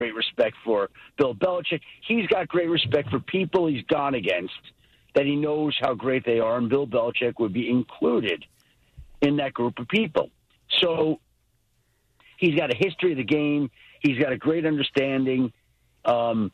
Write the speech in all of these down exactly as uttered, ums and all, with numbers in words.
great respect for Bill Belichick. He's got great respect for people he's gone against, that he knows how great they are, and Bill Belichick would be included in that group of people. So he's got a history of the game. He's got a great understanding. Um,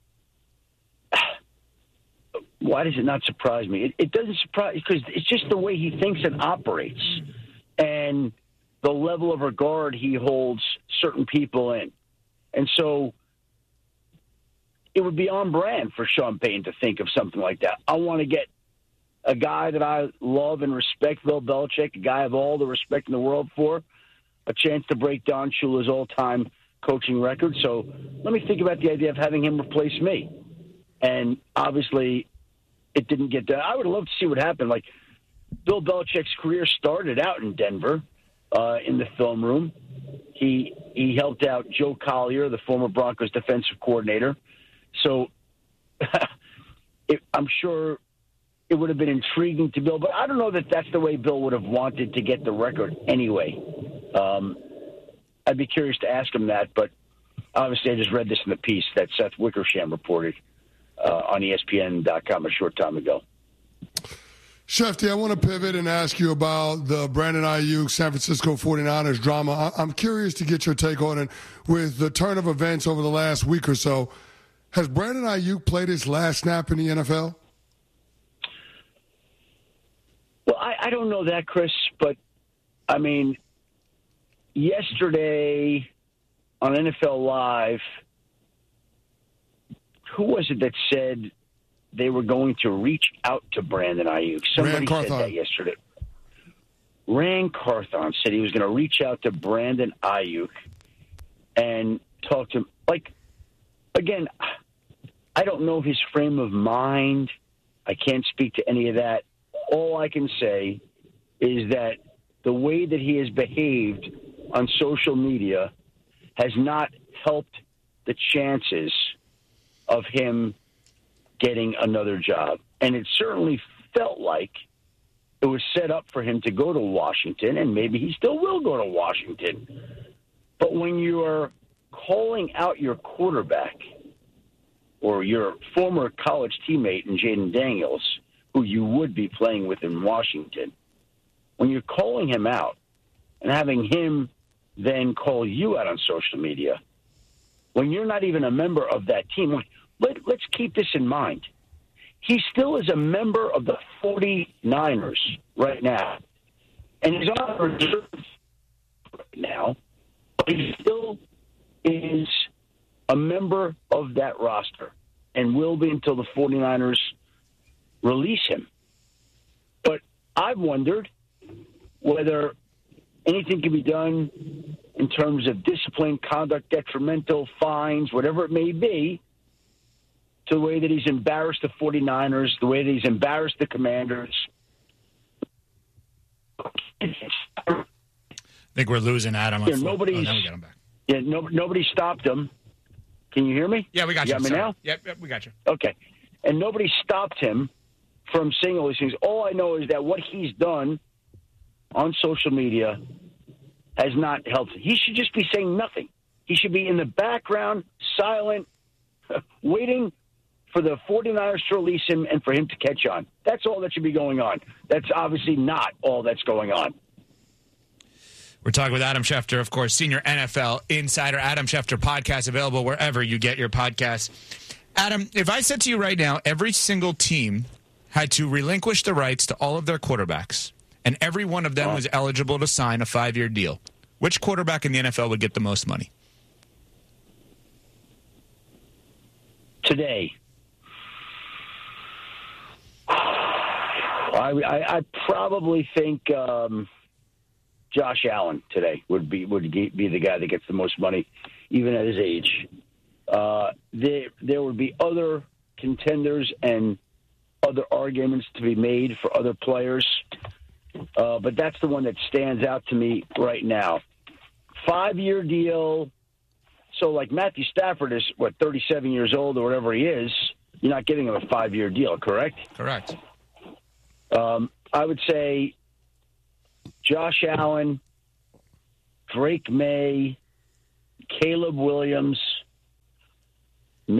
why does it not surprise me? It, it doesn't surprise because it's just the way he thinks and operates, and the level of regard he holds certain people in. And so it would be on brand for Sean Payton to think of something like that. I want to get a guy that I love and respect, Bill Belichick, a guy I have all the respect in the world for, a chance to break Don Shula's all-time coaching record. So let me think about the idea of having him replace me. And obviously it didn't get done. I would love to see what happened. Like, Bill Belichick's career started out in Denver uh, in the film room. He he helped out Joe Collier, the former Broncos defensive coordinator. So it, I'm sure it would have been intriguing to Bill, but I don't know that that's the way Bill would have wanted to get the record anyway. Um, I'd be curious to ask him that, but obviously I just read this in the piece that Seth Wickersham reported uh, on E S P N dot com a short time ago. Shefty, I want to pivot and ask you about the Brandon Ayuk San Francisco forty-niners drama. I'm curious to get your take on it with the turn of events over the last week or so. Has Brandon Ayuk played his last snap in the N F L? Well, I, I don't know that, Chris, but, I mean, yesterday on N F L Live, who was it that said they were going to reach out to Brandon Ayuk? Somebody said that yesterday. Ran Carthon said he was going to reach out to Brandon Ayuk and talk to him. Like, again, I don't know his frame of mind. I can't speak to any of that. All I can say is that the way that he has behaved on social media has not helped the chances of him getting another job. And it certainly felt like it was set up for him to go to Washington, and maybe he still will go to Washington. But when you are calling out your quarterback or your former college teammate in Jaden Daniels, who you would be playing with in Washington, when you're calling him out and having him then call you out on social media, when you're not even a member of that team, let, let's keep this in mind. He still is a member of the forty-niners right now. And he's on the reserve right now, but he still is a member of that roster and will be until the forty-niners release him. But I've wondered whether anything can be done in terms of discipline, conduct, detrimental, fines, whatever it may be, to the way that he's embarrassed the forty-niners, the way that he's embarrassed the Commanders. I think we're losing Adam. Yeah, nobody's, oh, now we got him back. Yeah, no, nobody stopped him. Can you hear me? Yeah, we got you. You got me Sorry. now? Yep, yep, we got you. Okay. And nobody stopped him from saying all these things. All I know is that what he's done on social media has not helped. He should just be saying nothing. He should be in the background, silent, waiting for the forty-niners to release him and for him to catch on. That's all that should be going on. That's obviously not all that's going on. We're talking with Adam Schefter, of course, senior N F L insider. Adam Schefter podcast available wherever you get your podcasts. Adam, if I said to you right now, every single team had to relinquish the rights to all of their quarterbacks, and every one of them oh. was eligible to sign a five-year deal, which quarterback in the N F L would get the most money? Today. I, I, I probably think um, Josh Allen today would be would be the guy that gets the most money, even at his age. Uh, there, there would be other contenders and other arguments to be made for other players, uh, but that's the one that stands out to me right now. Five-year deal. So, like Matthew Stafford is, what, thirty-seven years old or whatever he is. You're not giving him a five-year deal, correct? Correct. Um, I would say Josh Allen, Drake May, Caleb Williams,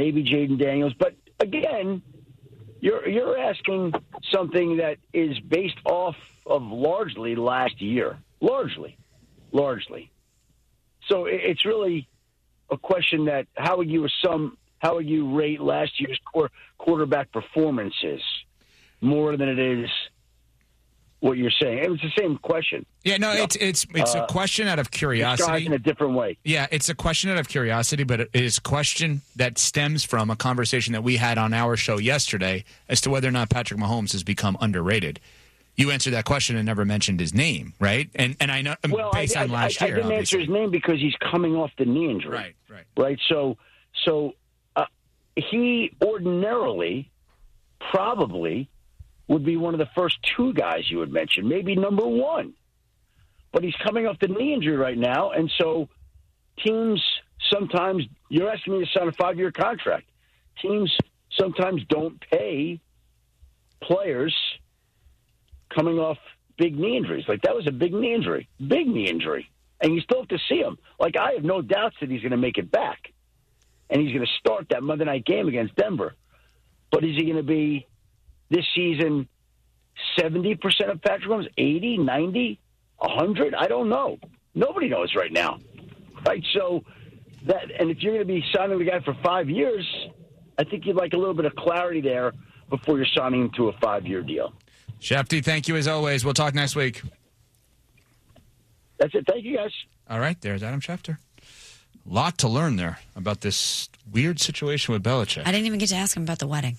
maybe Jaden Daniels. But again, you're you're asking something that is based off of largely last year, largely, largely. So it's really a question that how would you sum, how would you rate last year's quarterback performances more than it is what you're saying? It was the same question. Yeah, no, you know? it's it's it's uh, a question out of curiosity. In a different way. Yeah, it's a question out of curiosity, but it is a question that stems from a conversation that we had on our show yesterday as to whether or not Patrick Mahomes has become underrated. You answered that question and never mentioned his name, right? And and I know well, based I, on I, last I, year, I didn't obviously. answer his name because he's coming off the knee injury. Right, right, right. So so uh, he ordinarily probably would be one of the first two guys you would mention, maybe number one. But he's coming off the knee injury right now, and so teams sometimes, you're asking me to sign a five-year contract. Teams sometimes don't pay players coming off big knee injuries. Like, that was a big knee injury, big knee injury. And you still have to see him. Like, I have no doubts that he's going to make it back. And he's going to start that Monday night game against Denver. But is he going to be, this season, seventy percent of Patrick Mahomes, eighty, ninety, one hundred? I don't know. Nobody knows right now. Right? So, that, and if you're going to be signing the guy for five years, I think you'd like a little bit of clarity there before you're signing him to a five-year deal. Shefty, thank you as always. We'll talk next week. That's it. Thank you, guys. All right, there's Adam Schefter. A lot to learn there about this weird situation with Belichick. I didn't even get to ask him about the wedding.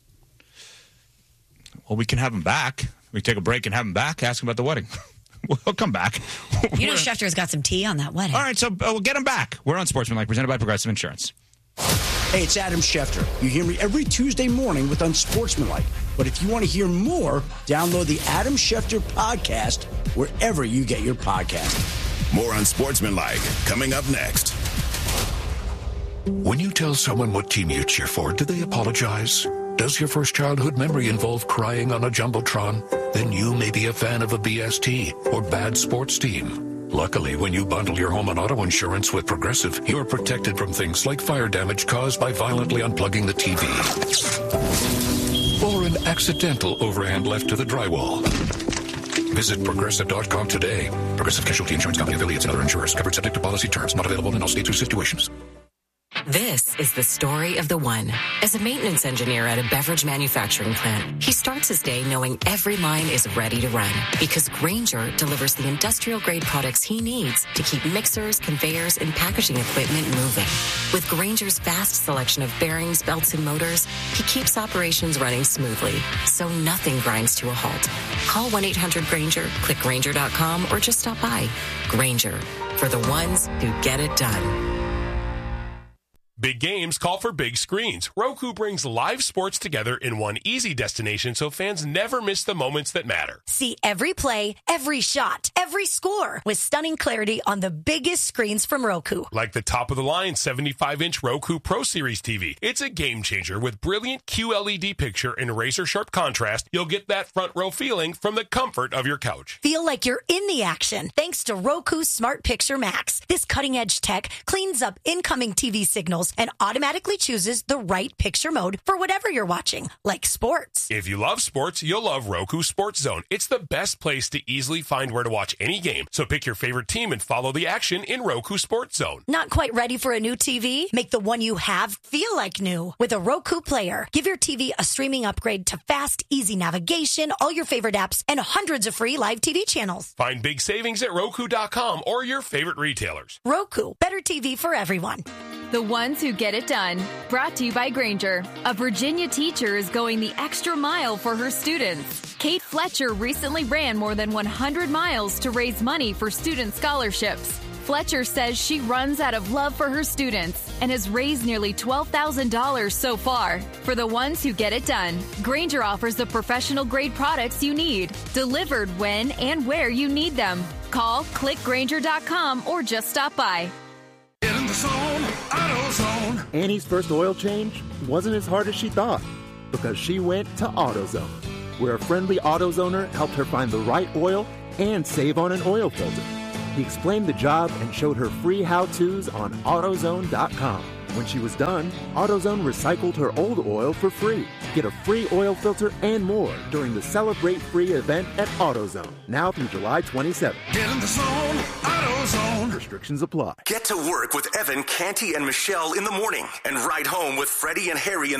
Well, we can have him back. We can take a break and have him back, ask him about the wedding. We'll come back. You know Schefter's got some tea on that wedding. All right, so uh, we'll get him back. We're on Sportsmanlike, presented by Progressive Insurance. Hey, it's Adam Schefter. You hear me every Tuesday morning with Unsportsmanlike. But if you want to hear more, download the Adam Schefter podcast wherever you get your podcast. More Unsportsmanlike coming up next. When you tell someone what team you cheer for, do they apologize? Does your first childhood memory involve crying on a Jumbotron? Then you may be a fan of a B S T or bad sports team. Luckily, when you bundle your home and auto insurance with Progressive, you're protected from things like fire damage caused by violently unplugging the T V. Or an accidental overhand left to the drywall. Visit Progressive dot com today. Progressive Casualty Insurance Company, affiliates, and other insurers. Covered subject to policy terms. Not available in all states or situations. This is the story of the one. As a maintenance engineer at a beverage manufacturing plant, he starts his day knowing every line is ready to run because Grainger delivers the industrial-grade products he needs to keep mixers, conveyors, and packaging equipment moving. With Grainger's vast selection of bearings, belts, and motors, he keeps operations running smoothly, so nothing grinds to a halt. Call one eight hundred Grainger, click Grainger dot com, or just stop by. Grainger, for the ones who get it done. Big games call for big screens. Roku brings live sports together in one easy destination so fans never miss the moments that matter. See every play, every shot, every score with stunning clarity on the biggest screens from Roku. Like the top-of-the-line seventy-five inch Roku Pro Series T V. It's a game changer with brilliant Q L E D picture and razor-sharp contrast. You'll get that front-row feeling from the comfort of your couch. Feel like you're in the action thanks to Roku Smart Picture Max. This cutting-edge tech cleans up incoming T V signals and automatically chooses the right picture mode for whatever you're watching, like sports. If you love sports, you'll love Roku Sports Zone. It's the best place to easily find where to watch any game. So pick your favorite team and follow the action in Roku Sports Zone. Not quite ready for a new T V? Make the one you have feel like new with a Roku Player. Give your T V a streaming upgrade to fast, easy navigation, all your favorite apps, and hundreds of free live T V channels. Find big savings at Roku dot com or your favorite retailers. Roku, better T V for everyone. The ones who get it done. Brought to you by Grainger. A Virginia teacher is going the extra mile for her students. Kate Fletcher recently ran more than one hundred miles to raise money for student scholarships. Fletcher says she runs out of love for her students and has raised nearly twelve thousand dollars so far. For the ones who get it done, Grainger offers the professional-grade products you need, delivered when and where you need them. Call, click Grainger dot com, or just stop by. In the zone, AutoZone. Annie's first oil change wasn't as hard as she thought because she went to AutoZone, where a friendly AutoZoner helped her find the right oil and save on an oil filter. He explained the job and showed her free how-tos on AutoZone dot com. When she was done, AutoZone recycled her old oil for free. Get a free oil filter and more during the Celebrate Free event at AutoZone, now through July twenty-seventh. Get in the zone, AutoZone. Restrictions apply. Get to work with Evan, Canty, and Michelle in the morning and ride home with Freddie and Harry in